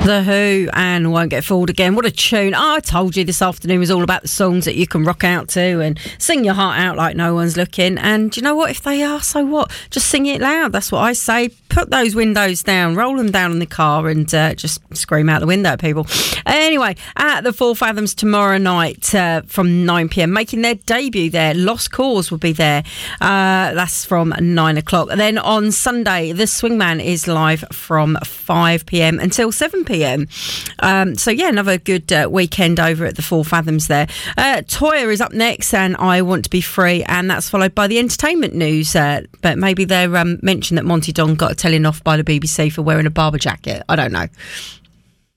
The Who and Won't Get Fooled Again. What a tune. I told you this afternoon was all about the songs that you can rock out to and sing your heart out like no one's looking. And you know what? If they are, so what? Just sing it loud. That's what I say. Put those windows down, roll them down in the car and just scream out the window, people. Anyway, at the Four Fathoms tomorrow night from 9pm, making their debut there. Lost Cause will be there. That's from 9 o'clock. Then on Sunday, the Swingman is live from 5pm until 7pm. So yeah, another good weekend over at the Four Fathoms there. Toyah is up next and I Want to Be Free, and that's followed by the entertainment news, but maybe they're mentioned that Monty Don got a telling off by the BBC for wearing a Barber jacket. I don't know.